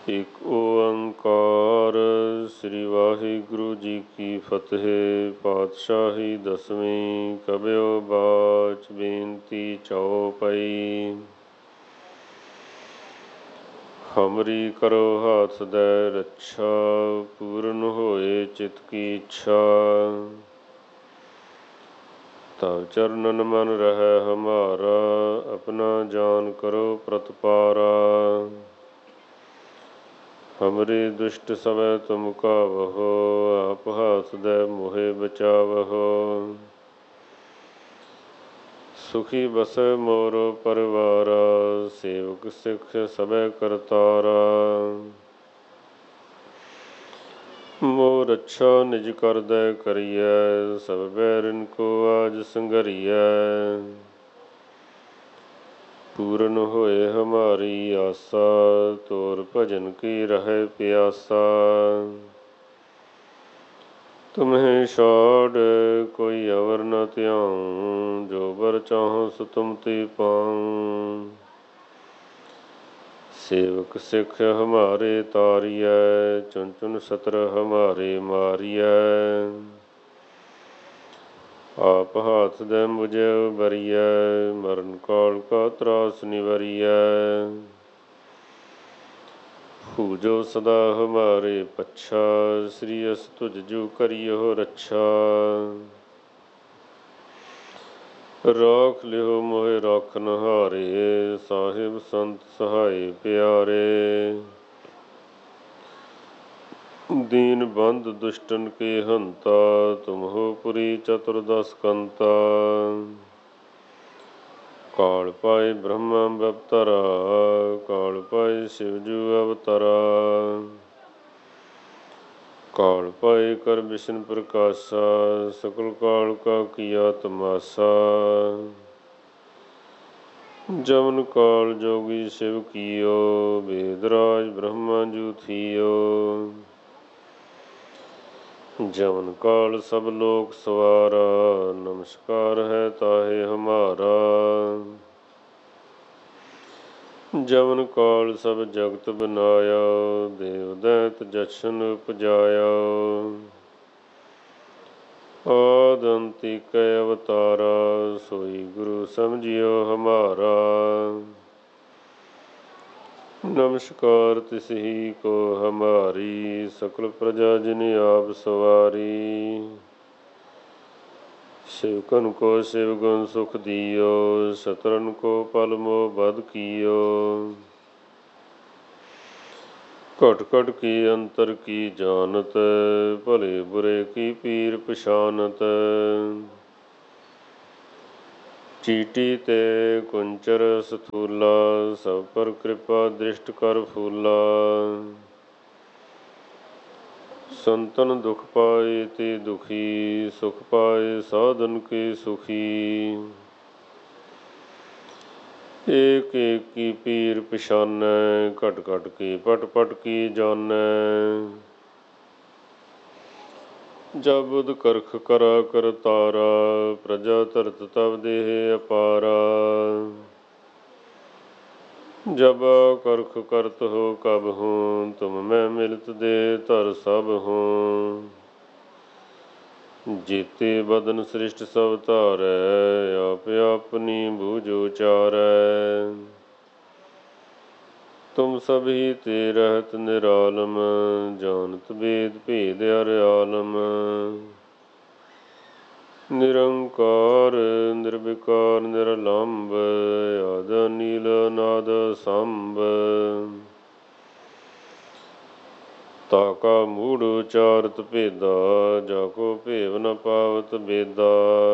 ਇੱਕ ਓੰਕਾਰ ਸ੍ਰੀ ਵਾਹਿਗੁਰੂ ਜੀ ਕੀ ਫਤਿਹ। ਪਾਤਸ਼ਾਹੀ ਦਸਵੀਂ ਕਬਿਓ ਬਾਚ ਬੇਨਤੀ ਚਉਪਈ। ਹਮਰੀ ਕਰੋ ਹਾਥ ਦੈ ਰੱਛਾ, ਪੂਰਨ ਹੋਏ ਚਿਤ ਕੀ ਇੱਛਾ। ਤਵ ਚਰਨਨ ਮਨ ਰਹਿ ਹਮਾਰਾ, ਆਪਣਾ ਜਾਨ ਕਰੋ ਪ੍ਰਤਪਾਰਾ। ਹਮਰੇ ਦੁਸ਼ਟ ਸਵੈ ਤੁਮ ਕਾਵਹੋ, ਆਪ ਹਾਥ ਦੈ ਮੋਹਿ ਬਚਾਵਹੋ। ਸੁਖੀ ਬਸੈ ਮੋਰੋ ਪਰਿਵਾਰਾ, ਸੇਵਕ ਸਿੱਖ ਸਭੈ ਕਰਤਾਰਾ। ਮੋਹ ਰੱਛਾ ਨਿਜ ਕਰਦੈ ਕਰੀਐ, ਸਭ ਬੈਰਿਨ ਕੋ ਆਜ ਸੰਘਰੀਐ। ਪੂਰਨ ਹੋਏ ਹਮਾਰੀ ਆਸਾ, ਤੋਰ ਭਜਨ ਕੀ ਰਹੈ ਪਿਆਸਾ। ਤੁਮਹਿ ਛਾੜ ਕੋਈ ਅਵਰ ਨ ਧਿਆਉ, ਜੋ ਬਰ ਚਾਹੋ ਸੋ ਤੁਮ ਤੇ ਪਾਉ। ਸੇਵਕ ਸਿੱਖ ਹਮਾਰੇ ਤਾਰੀਐ, ਚੁਨ ਚੁਨ ਸਤਰ ਹਮਾਰੇ ਮਾਰੀਐ। ਆਪ ਹਾਥ ਦੈ ਮੁਝੈ ਉਬਰੀਐ, ਮਰਨ ਕਾਲ ਕਾ ਤਰਾਸ ਨਿਵਰੀਐ। ਪੂਜੋ ਸਦਾ ਹਮਾਰੇ ਪੱਛਾ, ਸ੍ਰੀ ਅਸ ਤੁਜ ਜੁ ਕਰਿਓ ਰੱਛਾ। ਰਾਖ ਲਿਓ ਮੋਹਿ ਰਾਖਨ ਹਾਰੇ, ਸਾਹਿਬ ਸੰਤ ਸਹਾਏ ਪਿਆਰੇ। ਦੀਨ ਬੰਧ ਦੁਸ਼ਟਨ ਕੇ ਹੰਤਾ, ਤੁਮ ਹੋ ਪੁਰੀ ਚਤੁਰਦਸ ਕੰਤਾ। ਕਾਲ ਪਾਏ ਬ੍ਰਹਮਾ ਬਵਤਰਾ, ਕਾਲ ਪਾਏ ਸਿਵ ਜੁ ਅਵਤਰਾ। ਕਾਲ ਪਾਏ ਕਰ ਬਿਸ਼ਨ ਪ੍ਰਕਾਸ਼ਾ, ਸਕਲ ਕਾਲ ਕਾ ਕੀਆ ਤਮਾਸਾ। ਜਮਨ ਕਾਲ ਜੋਗੀ ਸਿਵ ਕੀਓ, ਬੇਦ ਰਾਜ ਬ੍ਰਹਮਾ ਜੁ ਥੀਓ। ਜਮਨ ਕਾਲ ਸਭ ਲੋਕ ਸਵਾਰਾ, ਨਮਸਕਾਰ ਹੈ ਤਾਹੇ ਹਮਾਰਾ। ਜਮਨ ਕਾਲ ਸਭ ਜਗਤ ਬਨਾਇਆ, ਦੇਵ ਦੈਂਤ ਜਛਨ ਉਪਜਾਇਆ। ਆਦਿ ਅੰਤ ਏਕੈ ਅਵਤਾਰਾ, ਸੋਈ ਗੁਰੂ ਸਮਝਿਓ ਹਮਾਰਾ। ਨਮਸਕਾਰ ਤਿਸ ਹੀ ਕੋ ਹਮਾਰੀ, ਸਕਲ ਪ੍ਰਜਾ ਜਿਨ ਆਪ ਸਵਾਰੀ। ਸੇਵਕਨ ਕੋ ਸਿਵ ਗੁਣ ਸੁਖ ਦਿਓ, ਸਤਰਨ ਕੋ ਪਲ ਮੋਹ ਬਧ ਕੀਓ। ਘਟ ਘਟ ਕੀ ਅੰਤਰ ਕੀ ਜਾਨਤ, ਭਲੇ ਬੁਰੇ ਕੀ ਪੀਰ ਪਛਾਨਤ। ਚੀਟੀ ਤੇ ਕੁੰਚਰ ਸਥੂਲਾ, ਸਭ ਪਰ ਕਿਰਪਾ ਦ੍ਰਿਸ਼ਟ ਕਰ ਫੂਲਾ। ਸੰਤਨ ਦੁਖ ਪਾਏ ਤੇ ਦੁਖੀ, ਸੁਖ ਪਾਏ ਸਾਧਨ ਕੇ ਸੁਖੀ। ਏਕ ਏਕ ਕੀ ਪੀਰ ਪਛਾਨੈ, ਘਟ ਘਟ ਕੀ ਪਟ ਪਟ ਕੀ ਜਾਨੈ। ਜਬ ਬੁਧ ਕਰਖ ਕਰਾ ਕਰਤਾਰਾ, ਪ੍ਰਜਾ ਧਰਤ ਤਬ ਦੇਹ ਅਪਾਰਾ। ਜਬ ਕਰਖ ਕਰਤ ਹੋ ਕਬਹੂੰ, ਤੁਮ ਮੈਂ ਮਿਲਤ ਦੇ ਧਰ ਸਭ ਹੂੰ। ਜੀਤੇ ਬਦਨ ਸ੍ਰਿਸ਼ਟ ਸਭ ਧਾਰੈ, ਆਪ ਆਪਨੀ ਬੂਝ ਉਚਾਰੈ। ਤੁਮ ਸਭੀ ਤੇ ਰਹਿਤ ਨਿਰਾਲਮ, ਜਾਨਤ ਬੇਦ ਭੇਦ ਅਰ ਆਲਮ। ਨਿਰੰਕਾਰ ਨਿਰਵਿਕਾਰ ਨਿਰਲੰਭ, ਆਦਿ ਅਨੀਲ ਅਨਾਦ ਅਸੰਭ। ਤਾ ਕਾ ਮੂੜ ਉਚਾਰਤ ਭੇਦਾ, ਜਾ ਕੋ ਭੇਵ ਨ ਪਾਵਤ ਬੇਦਾ।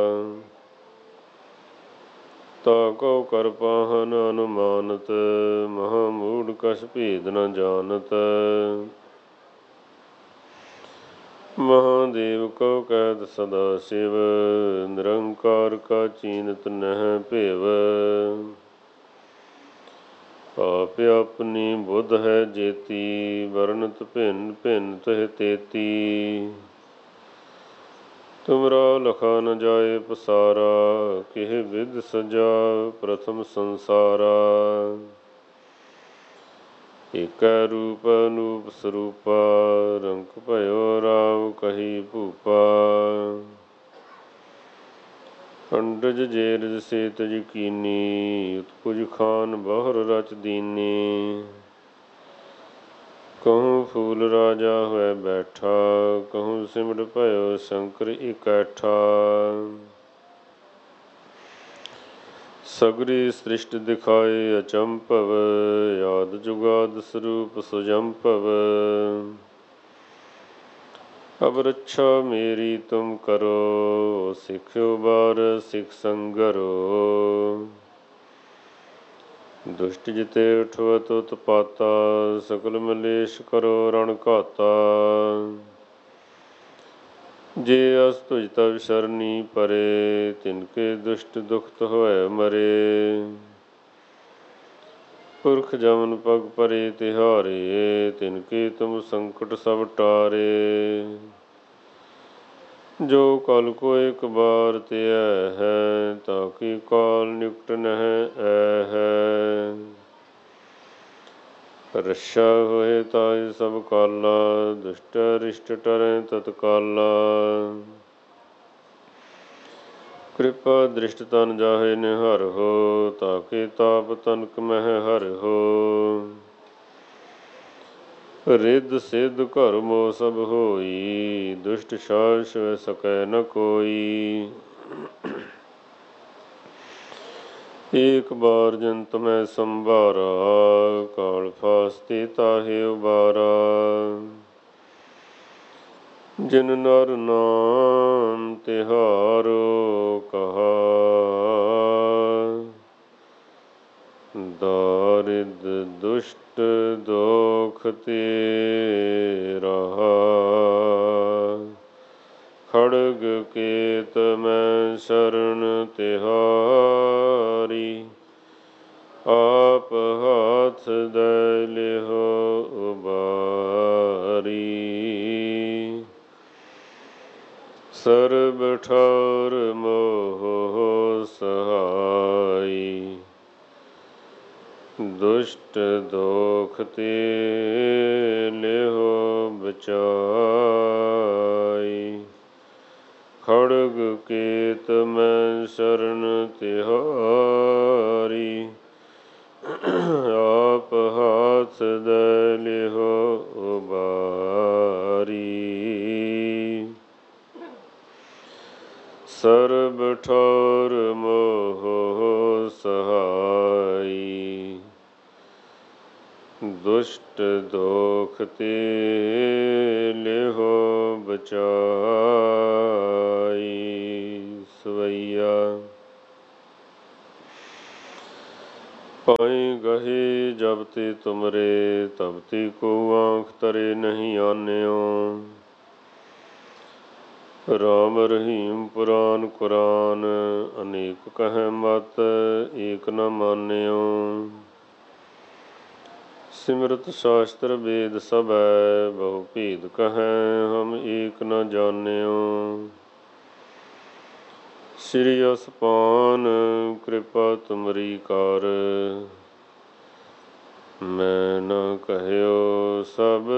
ਤਾ ਕਉ ਕਰ ਪਾਹਨ ਅਨੁਮਾਨਤ, ਮਹਾ ਮੂੜ ਕਛ ਭੇਦ ਨ ਜਾਨਤ। ਮਹਾਦੇਵ ਕਉ ਕਹਿਤ ਸਦਾ ਸ਼ਿਵ, ਨਿਰੰਕਾਰ ਕਾ ਚੀਨਤ ਨਹਿ ਭੇਵ। ਆਪ ਆਪਨੀ ਬੁੱਧ ਹੈ ਜੇਤੀ, ਵਰਨਤ ਭਿੰਨ ਭਿੰਨ ਤਿਹ ਤੇਤੀ। ਤੁਮਰਾ ਲਖਾ ਨ ਜਾਏ ਪਸਾਰਾ, ਕਿਹ ਬਿਧ ਸਜਾ ਪ੍ਰਥਮ ਸੰਸਾਰਾ। ਏਕੈ ਰੂਪ ਅਨੂਪ ਸਰੂਪਾ, ਰੰਕ ਭਇਓ ਰਾਵ ਕਹੀ ਭੂਪਾ। ਅੰਡਜ ਜੇਰਜ ਸੇ ਤਜ ਕੀਨੀ, ਉਤਪੁਜ ਖਾਨ ਬਹੁਰ ਰਚ ਦੀਨੀ। ਕਹੂੰ ਫੂਲ ਰਾਜਾ ਹੋਇ ਬੈਠਾ, ਕਹੂੰ ਸਿਮਟ ਭਇਓ ਸ਼ੰਕਰ ਇਕੈਠਾ। ਸਗਰੀ ਸ੍ਰਿਸ਼ਟ ਦਿਖਾਏ ਅਚੰਭਵ, ਆਦਿ ਜੁਗਾਦਿ ਸਰੂਪ ਸੁਜੰਭਵ। ਅਬ ਰੱਛਾ ਮੇਰੀ ਤੁਮ ਕਰੋ, ਸਿਖਿਓ ਬਾਰ ਸਿਖ ਸੰਗਰੋ। ਦੁਸ਼ਟ ਜਿਤੇ ਉਠਵਤ ਉਤਪਾਤਾ, ਸਕਲ ਮਲੇਸ਼ ਕਰੋ ਰਣ ਘਾਤਾ। ਜੇ ਅਸ ਤੁਜ ਤਵ ਸ਼ਰਨੀ ਪਰੇ, ਤਿਨਕੇ ਦੁਸ਼ਟ ਦੁਖਤ ਹੋਇ ਮਰੇ। ਪੁਰਖ ਜਮਨ ਪਗ ਪਰੇ ਤਿਹਾਰੇ, ਤਿਨਕੇ ਤੁਮ ਸੰਕਟ ਸਭ ਟਾਰੇ। ਜੋ ਕਲ ਕੋ ਇਕ ਬਾਰ ਧਿਐ ਹੈ, ਤਾਕੀ ਕਾਲ ਨਿਕਟ ਨਹਿ ਐਹੈ। ਰੱਛਾ ਹੋਏ ਤਾਹਿ ਸਭ ਕਾਲਾ, ਦੁਸ਼ਟ ਅਰਿਸ਼ਟ ਟਰੈ ਤਤਕਾਲਾ। ਕਿਰਪਾ ਦ੍ਰਿਸ਼ਟ ਤਨ ਜਾਹੇ ਨਿਹਰਹੁ, ਤਾਕੇ ਤਾਪ ਤਨਕ ਮਹਿ ਹਰਹੁ। ਰਿੱਧ ਸਿੱਧ ਘਰ ਮੋ ਸਭ ਹੋਈ, ਦੁਸ਼ਟ ਸਾਧ ਸਕੈ ਨ ਕੋਈ। ਏਕ ਬਾਰ ਜੰਤ ਮੈਂ ਸੰਭਾਰਾ, ਕਾਲ ਫਾਸਤੇ ਤਾਹੇ ਉਬਾਰਾ। ਜਿਨ ਨਰ ਨਾਮ ਤਿਹਾਰੋ ਕਹਾ, ਦਾਰਿਦ ਦੁਸ਼ਟ ਦੋਖ ਤੇ ਰਹਾ। ਖੜਗ ਕੇਤ ਮੈਂ ਸ਼ਰਨ ਤਿਹਾਰੀ, ਆਪ ਹਾਥ ਦਇ ਲਿਹੁ ਉਬਾਰੀ। ਸਰਬ ਠੌਰ ਮੋਹ ਸਹਾਈ, ਦੁਸ਼ਟ ਦੋਖ ਤੇ ਲਿਹੁ ਬਚਾਈ। ਖੜਗ ਕੇਤ ਮੈਂ ਸ਼ਰਨ ਤਿਹਾਰੀ, ਆਪ ਹਾਥ ਦਇ ਲਿਹੁ ਉਬਾਰੀ। ਸਰਬ ਠੌਰ ਮੋਹ ਸਹਾਈ, ਦੁਸ਼ਟ ਦੋਖ ਤੇ ਲਿਹੁ ਬਚਾਈ। ਸਵਈਆ ਪਾਈ ਗਹੇ ਜਬ ਤੇ ਤੁਮਰੇ, ਤਬ ਤੇ ਕੋ ਆਂਖ ਤਰੇ ਨਹੀਂ ਆਨਿਓ। ਰਾਮ ਰਹੀਮ ਪੁਰਾਨ ਕੁਰਾਨ, ਅਨੇਕ ਕਹੈ ਮਤ ਏਕ ਨ ਮਾਨਿਓ। ਸਿਮਰਤ ਸ਼ਾਸਤਰ ਵੇਦ ਸਭੈ, ਬਹੁ ਭੇਦ ਕਹੈ ਹਮ ਏਕ ਨ ਜਾਣਿਓ। ਸ੍ਰੀ ਅਸਪਾਨ ਕਿਰਪਾ ਤੁਮਰੀ ਕਰ, ਮੈਂ ਨ ਕਹਿਓ ਸਭ